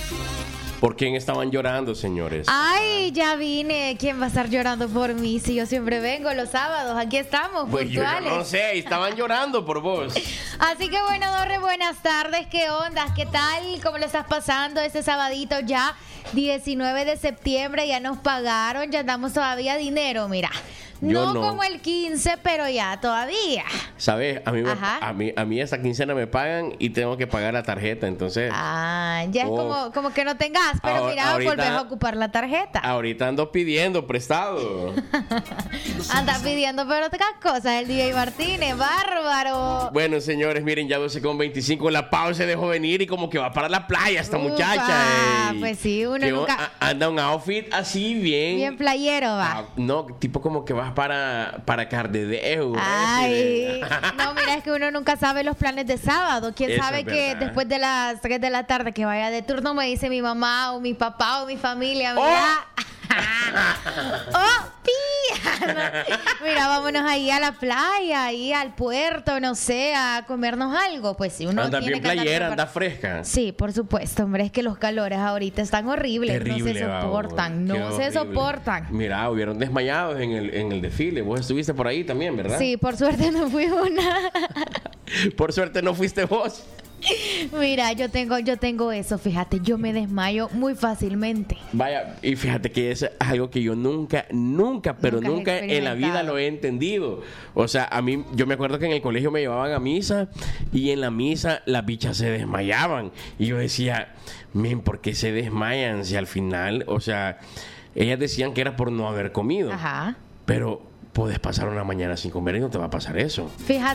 ¿Por quién estaban llorando, señores? Ay, ya vine. ¿Quién va a estar llorando por mí? Si yo siempre vengo los sábados. Aquí estamos, Pues yo puntuales. no sé, estaban llorando por vos. Así que bueno, Dorre, buenas tardes. ¿Qué onda? ¿Qué tal? ¿Cómo lo estás pasando este sabadito ya? 19 de septiembre, ya nos pagaron, ya damos todavía dinero, mira. Yo no. Como el 15, pero ya todavía. ¿Sabes? Ajá. A mí esa quincena me pagan y tengo que pagar la tarjeta, entonces... Ya es Oh. como que no tengas, pero mira, Ahorita- volvés a ocupar la tarjeta. Ahorita ando pidiendo prestado. Anda pidiendo, pero otras cosas, el DJ Martínez, bárbaro. Bueno, señores, miren, ya 12:25, la pausa se dejó venir y como que va para la playa esta Ufa, muchacha. pues sí, uno Que nunca- anda un outfit así bien... Bien playero, va. No, tipo como que vas para Cardedeu. Ay, no, mira, es que uno nunca sabe los planes de sábado. ¿Quién Eso sabe es que verdad. después de las 3 de la tarde que vaya de turno me dice mi mamá o mi papá o mi familia, mira, ¡oh, pía! Mira, vámonos ahí a la playa, ahí al puerto, no sé, a comernos algo. Pues si uno Anda tiene bien que andar playera, preparado. anda fresca. Sí, por supuesto, hombre, es que los calores ahorita están horribles, Terrible, no se soportan, vamos. no Qué se horrible. soportan. Mira, hubieron desmayados en el desfile. Vos estuviste por ahí también, ¿verdad? Sí, por suerte no fui una. Por suerte no fuiste vos. Mira, yo tengo eso, fíjate, yo me desmayo muy fácilmente. Vaya, y fíjate que eso es algo que yo nunca Nunca he en la vida experimentado. lo he entendido. O sea, a mí, yo me acuerdo que en el colegio me llevaban a misa y en la misa las bichas se desmayaban. Y yo decía, men, ¿por qué se desmayan? Si al final, o sea, ellas decían que era por no haber comido. Ajá. Pero puedes pasar una mañana sin comer y no te va a pasar eso. Fíjate.